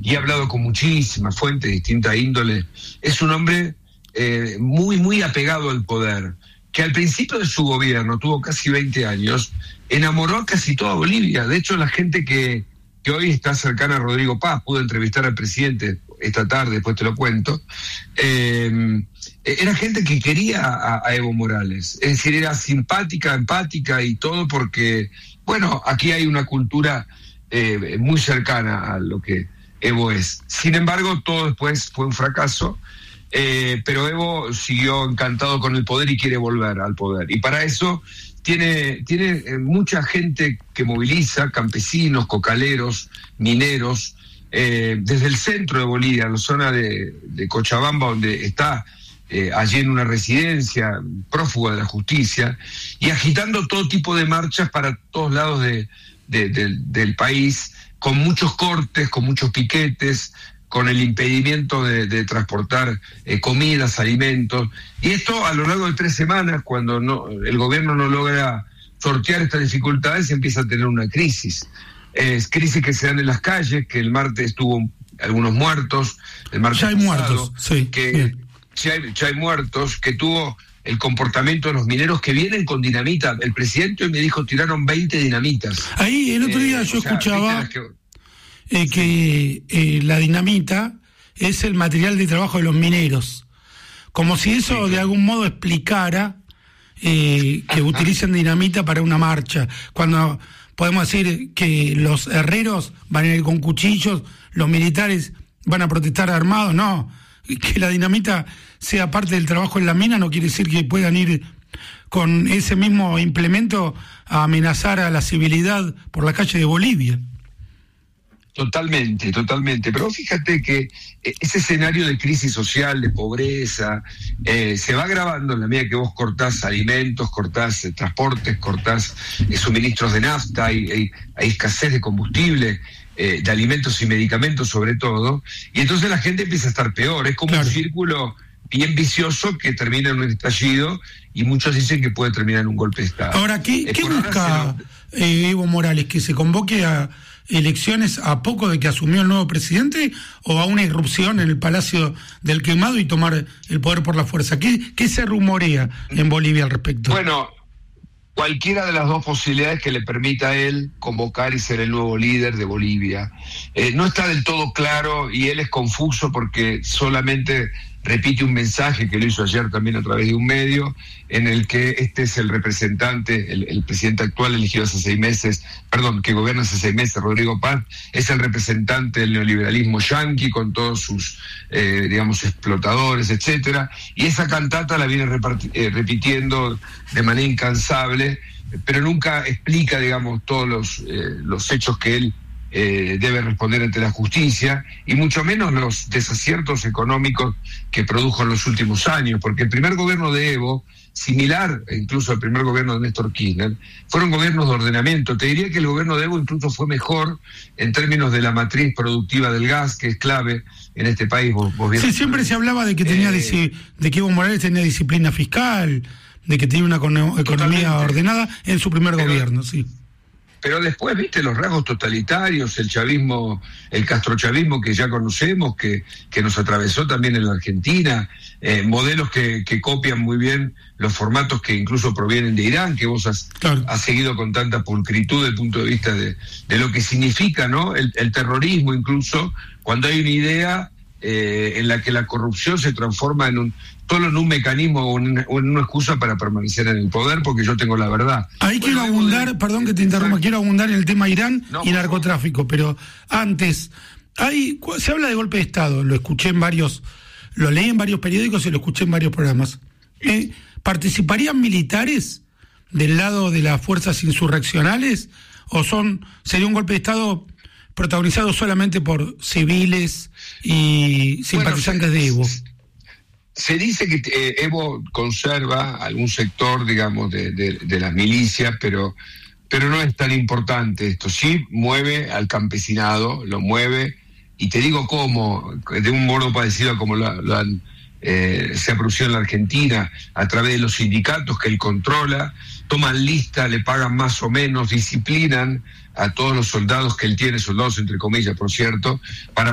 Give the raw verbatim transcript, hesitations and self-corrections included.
y he hablado con muchísimas fuentes de distinta índole, es un hombre eh, muy, muy apegado al poder, que al principio de su gobierno, tuvo casi veinte años, enamoró a casi toda Bolivia. De hecho, la gente que, que hoy está cercana a Rodrigo Paz, pude entrevistar al presidente esta tarde, después te lo cuento, eh, era gente que quería a, a Evo Morales. Es decir, era simpática, empática y todo porque, bueno, aquí hay una cultura eh, muy cercana a lo que Evo es. Sin embargo, todo después fue un fracaso. Eh, pero Evo siguió encantado con el poder y quiere volver al poder. Y para eso tiene, tiene eh, mucha gente que moviliza, campesinos, cocaleros, mineros, eh, desde el centro de Bolivia, la zona de, de Cochabamba, donde está eh, allí en una residencia, prófuga de la justicia, y agitando todo tipo de marchas para todos lados de, de, de, del país, con muchos cortes, con muchos piquetes, con el impedimento de, de transportar eh, comidas, alimentos. Y esto a lo largo de tres semanas, cuando no, el gobierno no logra sortear estas dificultades, empieza a tener una crisis. Es crisis que se dan en las calles, que el martes tuvo algunos muertos, el martes ya hay pasado, muertos, sí. Que ya hay, ya hay muertos, que tuvo el comportamiento de los mineros que vienen con dinamita. El presidente hoy me dijo, tiraron veinte dinamitas. Ahí el otro día eh, yo o sea, escuchaba... Eh, que eh, la dinamita es el material de trabajo de los mineros, como si eso sí, de algún modo explicara eh, que utilicen dinamita para una marcha, cuando podemos decir que los herreros van a ir con cuchillos, los militares van a protestar armados. No, que la dinamita sea parte del trabajo en la mina no quiere decir que puedan ir con ese mismo implemento a amenazar a la civilidad por la calle de Bolivia. Totalmente, totalmente. Pero fíjate que ese escenario de crisis social, de pobreza, eh, se va agravando en la medida que vos cortás alimentos, cortás eh, transportes, cortás eh, suministros de nafta, hay, hay, hay escasez de combustible, eh, de alimentos y medicamentos sobre todo, y entonces la gente empieza a estar peor. Es como claro. un círculo bien vicioso que termina en un estallido, y muchos dicen que puede terminar en un golpe de Estado. Ahora, ¿qué, eh, ¿qué busca lo... eh, Evo Morales? ¿Que se convoque a elecciones a poco de que asumió el nuevo presidente, o a una irrupción en el Palacio del Quemado y tomar el poder por la fuerza? ¿Qué, qué se rumorea en Bolivia al respecto? Bueno, cualquiera de las dos posibilidades que le permita a él convocar y ser el nuevo líder de Bolivia. Eh, no está del todo claro, y él es confuso porque solamente repite un mensaje que lo hizo ayer también a través de un medio, en el que este es el representante, el, el presidente actual elegido hace seis meses, perdón, que gobierna hace seis meses, Rodrigo Paz, es el representante del neoliberalismo yanqui con todos sus, eh, digamos, explotadores, etcétera, y esa cantata la viene reparti- eh, repitiendo de manera incansable, pero nunca explica, digamos, todos los, eh, los hechos que él Eh, debe responder ante la justicia, y mucho menos los desaciertos económicos que produjo en los últimos años, porque el primer gobierno de Evo, similar incluso al primer gobierno de Néstor Kirchner, fueron gobiernos de ordenamiento. Te diría que el gobierno de Evo incluso fue mejor en términos de la matriz productiva del gas, que es clave en este país. Vos, vos sí, siempre se hablaba de que tenía eh, disi- de que Evo Morales tenía disciplina fiscal, de que tenía una econo- economía ordenada en su primer pero, gobierno, sí. Pero después, viste, los rasgos totalitarios, el chavismo, el castrochavismo que ya conocemos, que, que nos atravesó también en la Argentina, eh, modelos que, que copian muy bien los formatos que incluso provienen de Irán, que vos has, claro. has seguido con tanta pulcritud desde el punto de vista de, de lo que significa, ¿no? El, el terrorismo, incluso, cuando hay una idea eh, en la que la corrupción se transforma en un solo en un mecanismo o en, una, o en una excusa para permanecer en el poder, porque yo tengo la verdad. Ahí bueno, quiero abundar, de... perdón que te interrumpa, quiero abundar en el tema Irán no, y narcotráfico, pero antes, hay, se habla de golpe de Estado, lo escuché en varios, lo leí en varios periódicos y lo escuché en varios programas. Eh, ¿Participarían militares del lado de las fuerzas insurreccionales, o son sería un golpe de Estado protagonizado solamente por civiles y simpatizantes bueno, se, de Evo? Se dice que eh, Evo conserva algún sector, digamos, de, de, de las milicias, pero, pero no es tan importante esto. Sí mueve al campesinado, lo mueve, y te digo cómo, de un modo parecido a como lo, lo han, eh, se ha producido en la Argentina, a través de los sindicatos que él controla, toman lista, le pagan más o menos, disciplinan a todos los soldados que él tiene, soldados entre comillas, por cierto, para